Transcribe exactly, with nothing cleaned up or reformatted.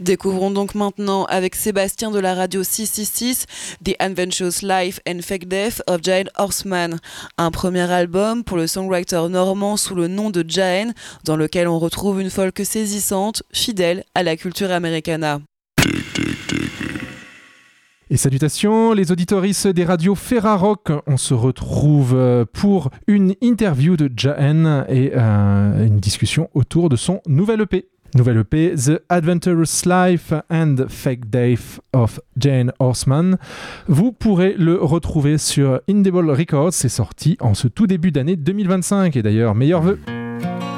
Découvrons donc maintenant avec Sébastien de la radio six cent soixante-six The Adventures Life and Fake Death of Jane Horseman, un premier album pour le songwriter normand sous le nom de Jaen, dans lequel on retrouve une folk saisissante, fidèle à la culture americana. Et salutations les auditoristes des radios Ferrarock, on se retrouve pour une interview de Jaen et euh, une discussion autour de son nouvel E P. Nouvel E P, The Adventurous Life and Fake Death of Jane Horseman. Vous pourrez le retrouver sur Indable Records, c'est sorti en ce tout début d'année deux mille vingt-cinq et d'ailleurs meilleurs vœux.